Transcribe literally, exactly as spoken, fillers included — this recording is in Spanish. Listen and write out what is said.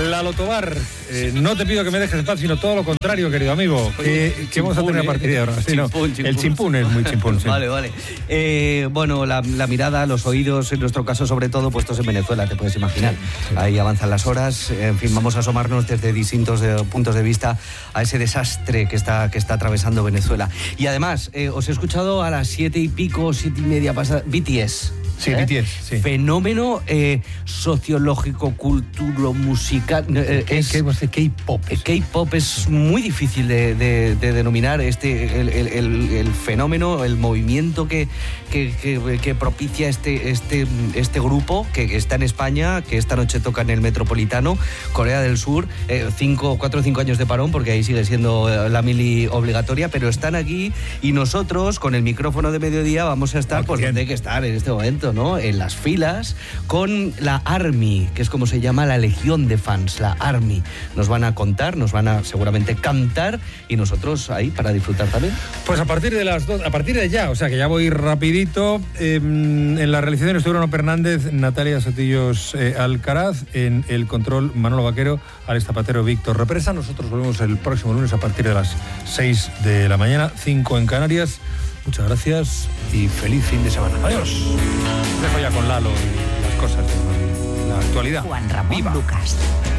Lalo Tobar, eh, no te pido que me dejes en paz, sino todo lo contrario, querido amigo. Que, Oye, que vamos a tener a partir de ahora. Sí, chimpún, no, chimpún. El chimpún es muy chimpún. Sí. Vale, vale. Eh, bueno, la, la mirada, los oídos, en nuestro caso sobre todo, puestos en Venezuela, te puedes imaginar. Sí, sí. Ahí avanzan las horas. En fin, vamos a asomarnos desde distintos eh, puntos de vista a ese desastre que está, que está atravesando Venezuela. Y además, eh, os he escuchado a las siete y pico, siete y media pasada, B T S. Sí, ¿Eh? B T S, sí. Fenómeno eh, sociológico, cultural, musical. Eh, es K-pop. K-pop es muy difícil de, de, de denominar este el, el, el, el fenómeno, el movimiento que, que, que, que propicia este, este, este grupo que está en España, que esta noche toca en el Metropolitano, Corea del Sur, eh, cinco, cuatro o cinco años de parón, porque ahí sigue siendo la mili obligatoria, pero están aquí y nosotros, con el micrófono de mediodía, vamos a estar pues donde hay que estar en este momento, ¿no? En las filas con la Army, que es como se llama la legión de fans, la Army. Nos van a contar, nos van a seguramente cantar y nosotros ahí para disfrutar también. Pues a partir de las dos, a partir de ya, o sea que ya voy rapidito. Eh, en la realización estuvo Bruno Fernández, Natalia Sotillos eh, Alcaraz, en el control Manolo Vaquero, Alex Zapatero, Víctor Represa. Nosotros volvemos el próximo lunes a partir de las seis de la mañana, cinco en Canarias. Muchas gracias y feliz fin de semana. Adiós. Dejo ya con Lalo y las cosas de la actualidad. Juan Ramón Viva. Lucas.